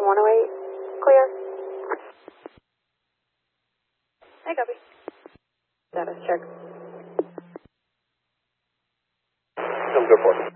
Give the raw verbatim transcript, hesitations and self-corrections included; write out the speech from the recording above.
one oh eight. Clear. Hey, copy. Status check. I'm good for it.